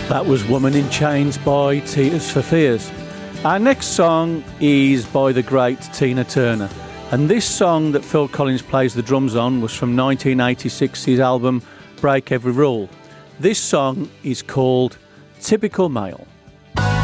That was Woman in Chains by Tears for Fears. Our next song is by the great Tina Turner. And this song that Phil Collins plays the drums on was from 1986's album Break Every Rule. This song is called Typical Male.